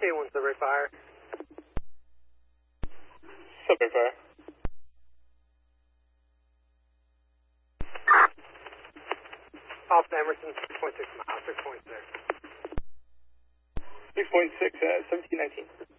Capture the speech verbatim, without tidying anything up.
K one Subway Fire. Subway Fire. Off to Emerson, six point six miles, six point six. six point six, uh, seventeen nineteen.